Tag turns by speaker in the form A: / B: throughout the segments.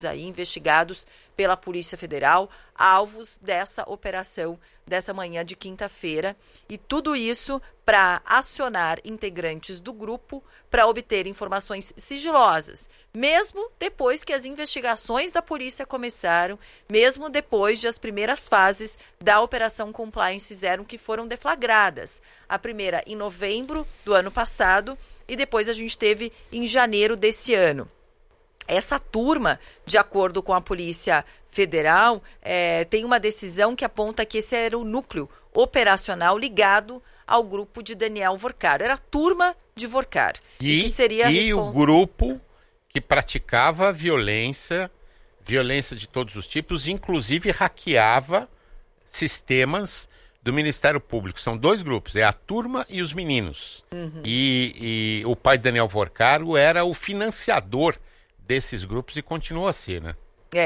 A: aí investigados pela Polícia Federal, alvos dessa operação dessa manhã de quinta-feira, e tudo isso para acionar integrantes do grupo para obter informações sigilosas, mesmo depois que as investigações da polícia começaram, mesmo depois de as primeiras fases da Operação Compliance Zero que foram deflagradas. A primeira em novembro do ano passado e depois a gente teve em janeiro desse ano. Essa turma, de acordo com a Polícia Federal, tem uma decisão que aponta que esse era o núcleo operacional ligado ao grupo de Daniel Vorcaro. Era a turma de Vorcaro.
B: E o grupo que praticava violência de todos os tipos, inclusive hackeava sistemas do Ministério Público. São dois grupos, é a turma e os meninos. Uhum. E o pai de Daniel Vorcaro era o financiador desses grupos e continua a ser, né?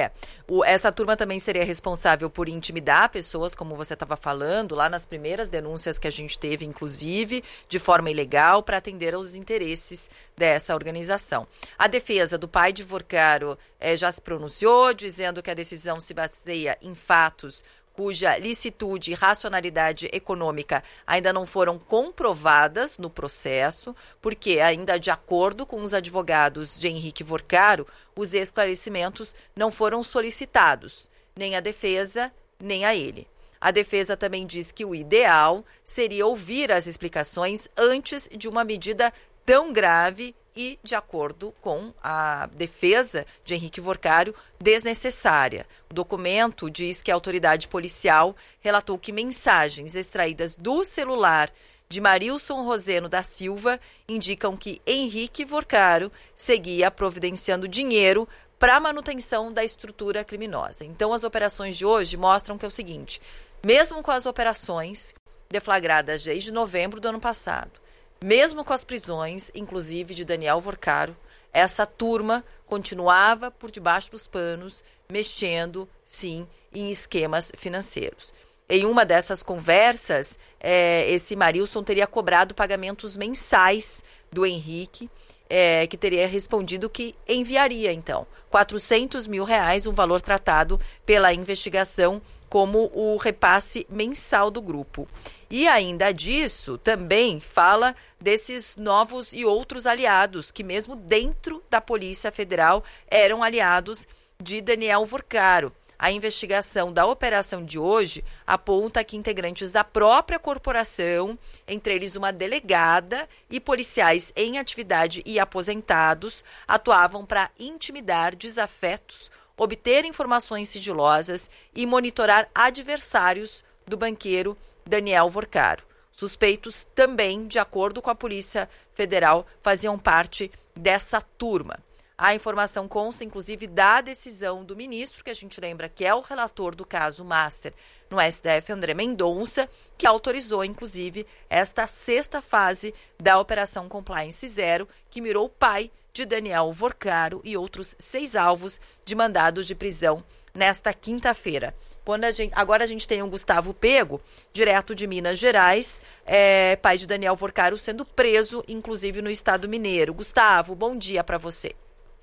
A: Essa turma também seria responsável por intimidar pessoas, como você estava falando, lá nas primeiras denúncias que a gente teve, inclusive, de forma ilegal, para atender aos interesses dessa organização. A defesa do pai de Vorcaro já se pronunciou, dizendo que a decisão se baseia em fatos cuja licitude e racionalidade econômica ainda não foram comprovadas no processo, porque ainda de acordo com os advogados de Henrique Vorcaro, os esclarecimentos não foram solicitados, nem à defesa, nem a ele. A defesa também diz que o ideal seria ouvir as explicações antes de uma medida tão grave e, de acordo com a defesa de Henrique Vorcaro, desnecessária. O documento diz que a autoridade policial relatou que mensagens extraídas do celular de Marilson Roseno da Silva indicam que Henrique Vorcaro seguia providenciando dinheiro para a manutenção da estrutura criminosa. Então, as operações de hoje mostram que é o seguinte: mesmo com as operações deflagradas desde novembro do ano passado, mesmo com as prisões, inclusive de Daniel Vorcaro, essa turma continuava por debaixo dos panos, mexendo, sim, em esquemas financeiros. Em uma dessas conversas, esse Marilson teria cobrado pagamentos mensais do Henrique, que teria respondido que enviaria, então, R$400 mil, um valor tratado pela investigação como o repasse mensal do grupo. E ainda disso, também fala desses novos e outros aliados, que mesmo dentro da Polícia Federal eram aliados de Daniel Vorcaro. A investigação da operação de hoje aponta que integrantes da própria corporação, entre eles uma delegada e policiais em atividade e aposentados, atuavam para intimidar desafetos, obter informações sigilosas e monitorar adversários do banqueiro Daniel Vorcaro. Suspeitos também, de acordo com a Polícia Federal, faziam parte dessa turma. A informação consta, inclusive, da decisão do ministro, que a gente lembra que é o relator do caso Master no STF, André Mendonça, que autorizou, inclusive, esta sexta fase da Operação Compliance Zero, que mirou o pai de Daniel Vorcaro e outros 6 alvos de mandados de prisão nesta quinta-feira. Agora a gente tem o Gustavo Pego, direto de Minas Gerais, pai de Daniel Vorcaro, sendo preso, inclusive, no estado mineiro. Gustavo, bom dia para você.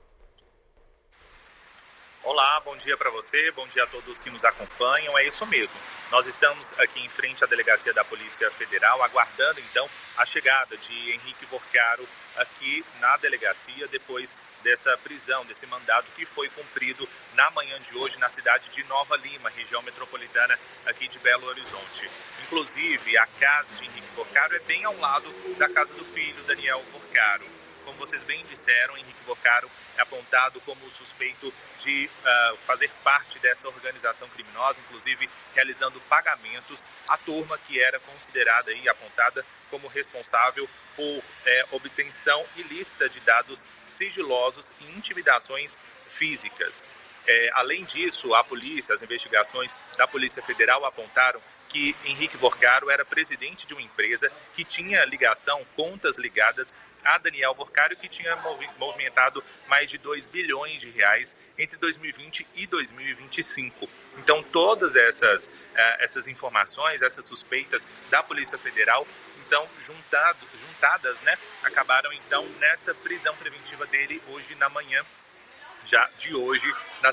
C: Olá, bom dia para você, bom dia a todos que nos acompanham. É isso mesmo, nós estamos aqui em frente à delegacia da Polícia Federal, aguardando então a chegada de Henrique Vorcaro aqui na delegacia, depois dessa prisão, desse mandado que foi cumprido na manhã de hoje na cidade de Nova Lima, região metropolitana aqui de Belo Horizonte. Inclusive, a casa de Henrique Vorcaro é bem ao lado da casa do filho, Daniel Vorcaro. Como vocês bem disseram, Henrique Vorcaro é apontado como suspeito de fazer parte dessa organização criminosa, inclusive realizando pagamentos à turma que era considerada e apontada como responsável por obtenção ilícita de dados sigilosos e intimidações físicas. Além disso, a polícia, as investigações da Polícia Federal apontaram que Henrique Vorcaro era presidente de uma empresa que tinha ligação, contas ligadas a Daniel Vorcaro, que tinha movimentado mais de 2 bilhões de reais entre 2020 e 2025. Então, todas essas informações, essas suspeitas da Polícia Federal, então, juntadas, né, acabaram, então, nessa prisão preventiva dele hoje na manhã já de hoje na